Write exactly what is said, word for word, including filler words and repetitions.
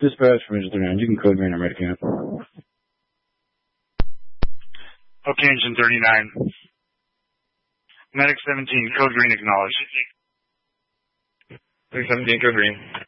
Dispatch from Engine thirty-nine. You can code green. I'm ready to go. Okay, Engine thirty-nine. Medic seventeen, code green acknowledged. Medic seventeen, code green.